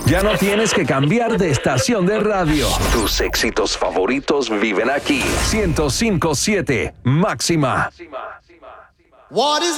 Ya no tienes que cambiar de estación de radio. Tus éxitos favoritos viven aquí. 105.7 Máxima. What is